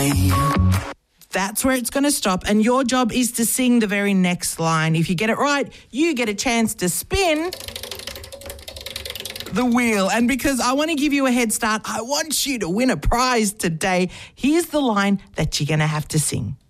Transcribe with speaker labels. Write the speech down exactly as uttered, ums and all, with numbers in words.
Speaker 1: me.
Speaker 2: That's where it's going to stop, and your job is to sing the very next line. If you get it right, you get a chance to spin the wheel. And because I want to give you a head start, I want you to win a prize today. Here's the line that you're going to have to sing.